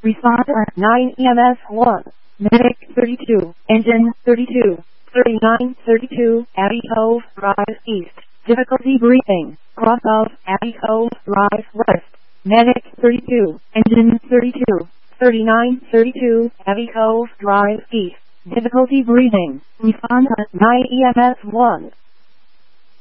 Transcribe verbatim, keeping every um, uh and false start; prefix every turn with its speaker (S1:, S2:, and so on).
S1: Response at nine E M S one. Medic thirty-two. Engine thirty-two. thirty-nine thirty-two. Abbey Cove Drive East. Difficulty briefing. Cross of Abbey Cove Drive West. Medic thirty-two. Engine thirty-two. thirty-nine thirty-two. Abbey Cove Drive East. Difficulty breathing. Response at nine E M S one.